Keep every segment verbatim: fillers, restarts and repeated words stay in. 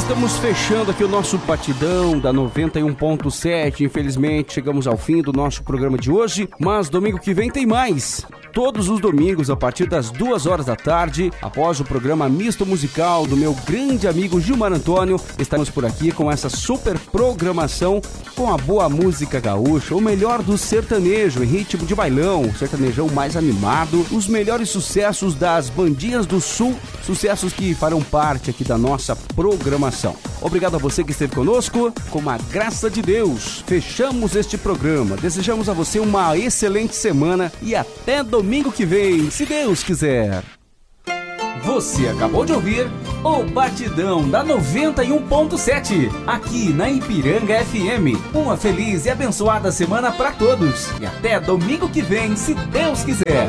Estamos fechando aqui o nosso batidão da noventa e um ponto sete. Infelizmente, chegamos ao fim do nosso programa de hoje, mas domingo que vem tem mais. Todos os domingos, a partir das duas horas da tarde, após o programa misto musical do meu grande amigo Gilmar Antônio, estamos por aqui com essa super programação com a boa música gaúcha, o melhor do sertanejo em ritmo de bailão, o sertanejão mais animado, os melhores sucessos das bandinhas do Sul, sucessos que farão parte aqui da nossa programação. Obrigado a você que esteve conosco. Com a graça de Deus, fechamos este programa. Desejamos a você uma excelente semana e até domingo que vem, se Deus quiser. Você acabou de ouvir o Batidão da noventa e um ponto sete, aqui na Ipiranga F M. Uma feliz e abençoada semana para todos. E até domingo que vem, se Deus quiser.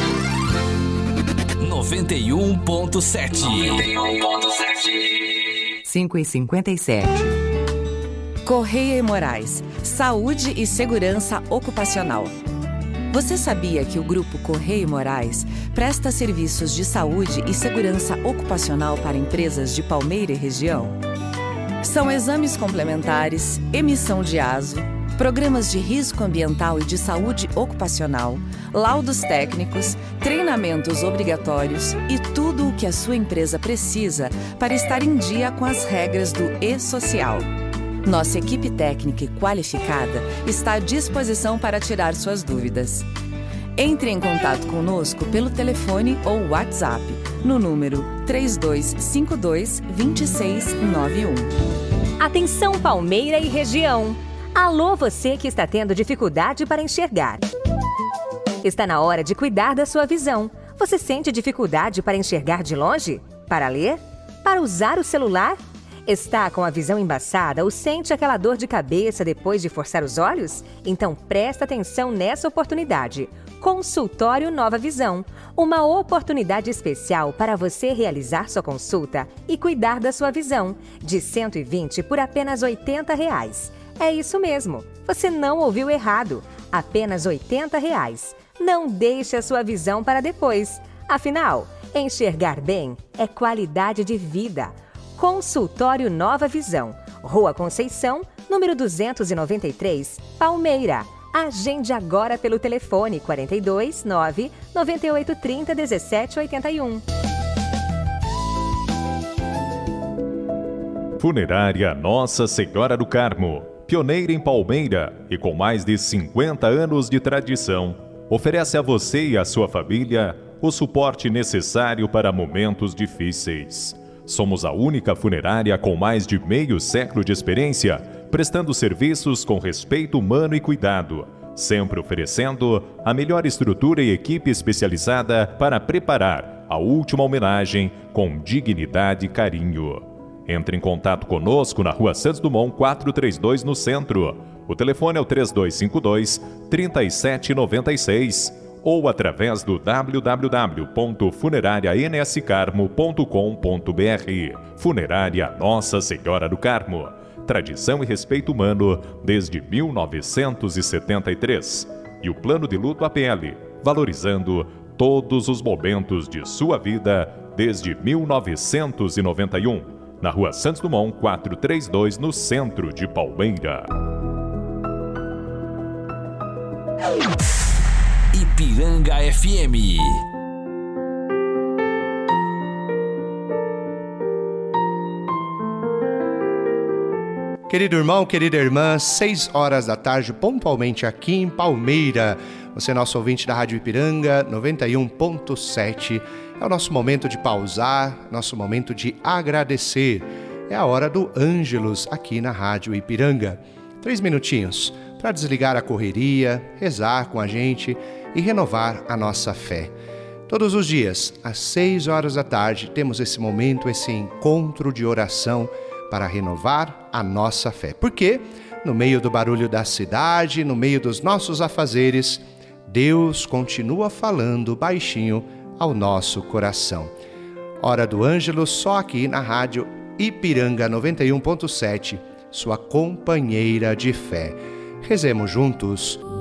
noventa e um ponto sete. noventa e um ponto sete. cinco e cinquenta e sete. Correia e Morais, Saúde e Segurança Ocupacional. Você sabia que o Grupo Correia e Morais presta serviços de saúde e segurança ocupacional para empresas de Palmeira e região? São exames complementares, emissão de aso, programas de risco ambiental e de saúde ocupacional, laudos técnicos, treinamentos obrigatórios e tudo o que a sua empresa precisa para estar em dia com as regras do E-Social. Nossa equipe técnica e qualificada está à disposição para tirar suas dúvidas. Entre em contato conosco pelo telefone ou WhatsApp no número três dois cinco dois, dois seis nove um. Atenção Palmeira e região! Alô, você que está tendo dificuldade para enxergar. Está na hora de cuidar da sua visão. Você sente dificuldade para enxergar de longe? Para ler? Para usar o celular? Está com a visão embaçada ou sente aquela dor de cabeça depois de forçar os olhos? Então presta atenção nessa oportunidade. Consultório Nova Visão. Uma oportunidade especial para você realizar sua consulta e cuidar da sua visão. De cento e vinte por apenas oitenta reais. É isso mesmo, você não ouviu errado. Apenas oitenta reais. Não deixe a sua visão para depois. Afinal, enxergar bem é qualidade de vida. Consultório Nova Visão, Rua Conceição, número duzentos e noventa e três, Palmeira. Agende agora pelo telefone quarenta e dois, nove, noventa e oito, trinta, dezessete, oitenta e um. Funerária Nossa Senhora do Carmo, pioneira em Palmeira e com mais de cinquenta anos de tradição, oferece a você e a sua família o suporte necessário para momentos difíceis. Somos a única funerária com mais de meio século de experiência, prestando serviços com respeito humano e cuidado, sempre oferecendo a melhor estrutura e equipe especializada para preparar a última homenagem com dignidade e carinho. Entre em contato conosco na Rua Santos Dumont quatrocentos e trinta e dois, no centro. O telefone é o três dois cinco dois, três sete nove seis ou através do w w w ponto funerária n s carmo ponto com ponto b r. Funerária Nossa Senhora do Carmo. Tradição e respeito humano desde mil novecentos e setenta e três. E o Plano de Luto A P L, valorizando todos os momentos de sua vida desde mil novecentos e noventa e um. Na Rua Santos Dumont quatrocentos e trinta e dois, no centro de Palmeira. Ipiranga F M. Querido irmão, querida irmã, seis horas da tarde, pontualmente aqui em Palmeira. Você é nosso ouvinte da Rádio Ipiranga noventa e um ponto sete. É o nosso momento de pausar, nosso momento de agradecer. É a hora do Ângelus aqui na Rádio Ipiranga. Três minutinhos para desligar a correria, rezar com a gente e renovar a nossa fé. Todos os dias, às seis horas da tarde, temos esse momento, esse encontro de oração para renovar a nossa fé. Porque no meio do barulho da cidade, no meio dos nossos afazeres, Deus continua falando baixinho ao nosso coração. Hora do Ângelo, só aqui na Rádio Ipiranga noventa e um ponto sete, sua companheira de fé. Rezemos juntos.